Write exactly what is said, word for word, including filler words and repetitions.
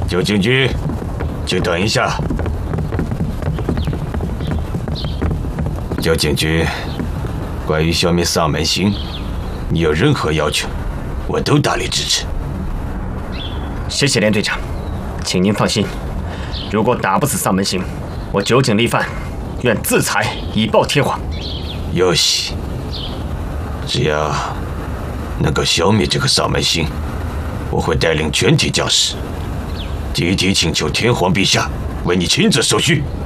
九景君，请等一下。九景君，关于消灭丧门星，你有任何要求，我都大力支持。 谢谢连队长，请您放心，如果打不死丧门星，我九井立范愿自裁以报天皇。 有喜，只要能够消灭这个丧门星，我会带领全体将士，集体请求天皇陛下为你亲自收虚。